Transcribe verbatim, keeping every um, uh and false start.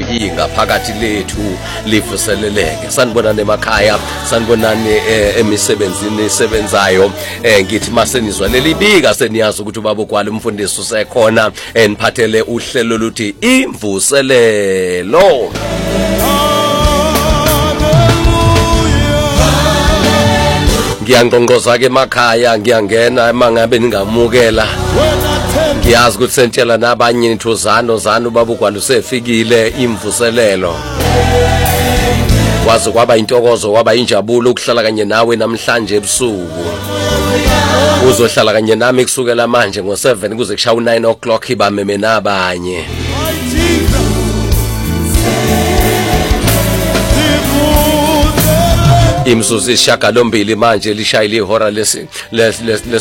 yinga phakathi lethu livuseleleke. Sanibonani emakhaya, sanibonani eh, emisebenzini esebenzayo. Eh, ngithi masenizwa leli bika seniyazi ukuthi ubaba uGwala umfundisi usekhona eniphathele uhlelo luthi imvuselelo. Ngiyangqonqoza ke emakhaya, ngiyangena emangabe ningamukela. Ngiyazi ukuthi sentshela nabanye nithuzano zanu ubaba uGwala usefikile imvuselelo. Kwaze kwaba intokozo, kwaba injabulo ukuhlala kanye nawe namhlanje ebusuku. Uzohlala kanye nami kusukela manje ngo seven kuze kushaya u nine o'clock ibameme nabanye. Imzuzu isishiyagalombili manje lishayile ihora lesi